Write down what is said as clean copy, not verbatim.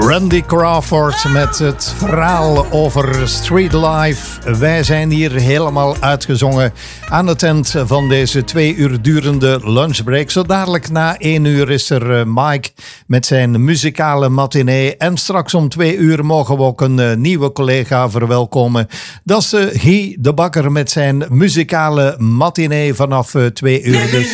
Randy Crawford met het verhaal over Street Life. Wij zijn hier helemaal uitgezongen aan het eind van deze 2 uur durende lunchbreak. Zo dadelijk na 1 uur is er Mike met zijn muzikale matinee. En straks om 2 uur mogen we ook een nieuwe collega verwelkomen. Dat is Guy de Bakker met zijn muzikale matinee vanaf 2 uur. Dus